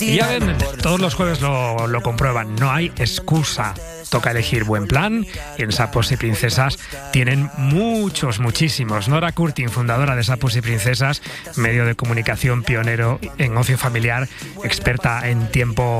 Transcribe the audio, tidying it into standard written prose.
Y ya ven, todos los jueves lo comprueban, no hay excusa. Toca elegir buen plan y en Sapos y Princesas tienen muchísimos. Nora Curtin, fundadora de Sapos y Princesas, medio de comunicación pionero en ocio familiar, experta en tiempo